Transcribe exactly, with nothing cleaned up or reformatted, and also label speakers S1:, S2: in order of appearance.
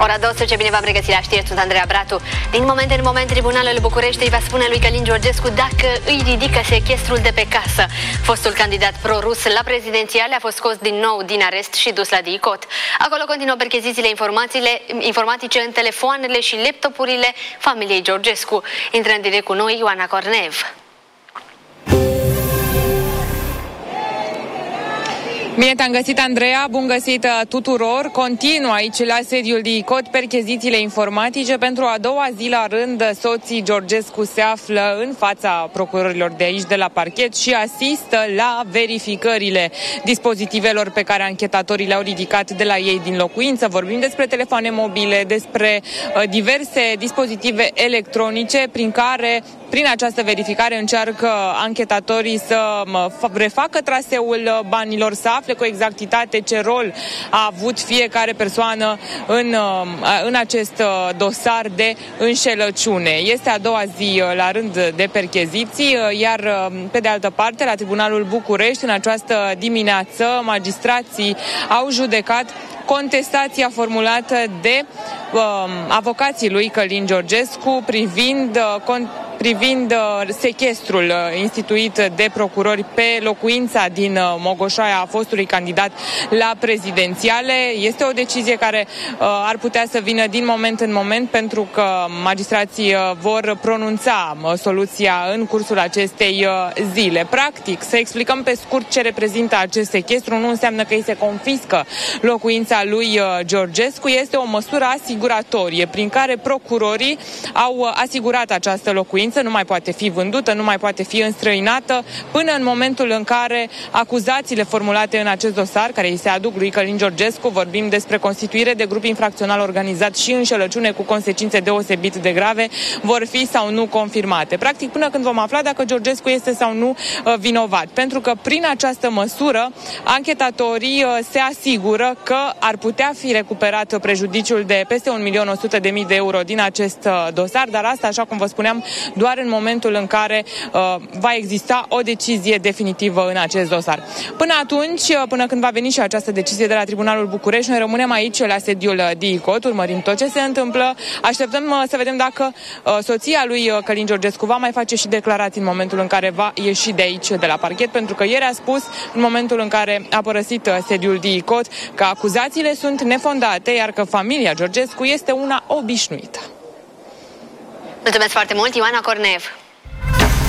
S1: Ora douăsprezece, bine v-am regăsit la știri, sunt Andreea Bratu. Din moment în moment, Tribunalul București îi va spune lui Călin Georgescu dacă îi ridică sechestrul de pe casă. Fostul candidat pro-rus la prezidențiale a fost scos din nou din arest și dus la DICOT. Acolo continuă perchezițiile informatice în telefoanele și laptopurile familiei Georgescu. Intră în direct cu noi Ioana Cornev.
S2: Bine te-am găsit, Andreea, bun găsit tuturor. Continuă aici la sediul DICOT perchezițiile informatice. Pentru a doua zi la rând, soții Georgescu se află în fața procurorilor de aici, de la parchet, și asistă la verificările dispozitivelor pe care anchetatorii le-au ridicat de la ei din locuință. Vorbim despre telefoane mobile, despre uh, diverse dispozitive electronice prin care, prin această verificare, încearcă anchetatorii să refacă traseul banilor, să afle cu exactitate ce rol a avut fiecare persoană în, în acest dosar de înșelăciune. Este a doua zi la rând de percheziții, iar pe de altă parte, la Tribunalul București, în această dimineață, magistrații au judecat contestația formulată de uh, avocații lui Călin Georgescu privind uh, privind uh, sechestrul uh, instituit de procurori pe locuința din uh, Mogoșoaia a fostului candidat la prezidențiale. Este o decizie care uh, ar putea să vină din moment în moment, pentru că magistrații uh, vor pronunța uh, soluția în cursul acestei uh, zile. Practic, să explicăm pe scurt ce reprezintă acest sechestru, nu înseamnă că îi se confiscă locuința lui uh, Georgescu. Este o măsură asiguratorie prin care procurorii au uh, asigurat această locuință, nu mai poate fi vândută, nu mai poate fi înstrăinată, până în momentul în care acuzațiile formulate în acest dosar, care îi se aduc lui Călin Georgescu, vorbim despre constituire de grup infracțional organizat și înșelăciune cu consecințe deosebit de grave, vor fi sau nu confirmate. Practic, până când vom afla dacă Georgescu este sau nu uh, vinovat. Pentru că prin această măsură, anchetatorii uh, se asigură că ar putea fi recuperat prejudiciul de peste un milion o sută de mii de euro din acest uh, dosar, dar asta, așa cum vă spuneam, doar în momentul în care uh, va exista o decizie definitivă în acest dosar. Până atunci, până când va veni și această decizie de la Tribunalul București, noi rămânem aici la sediul DICOT, urmărim tot ce se întâmplă, așteptăm uh, să vedem dacă uh, soția lui uh, Călin Georgescu va mai face și declarații în momentul în care va ieși de aici, de la parchet, pentru că ieri a spus, în momentul în care a părăsit uh, sediul DICOT, că acuzațiile sunt nefondate, iar că familia Georgescu este una obișnuită.
S1: Mulțumesc foarte mult, Ioana Cornev.